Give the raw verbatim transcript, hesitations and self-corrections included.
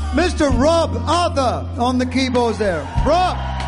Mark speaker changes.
Speaker 1: Mister Rob Arthur on the keyboards there. Rob.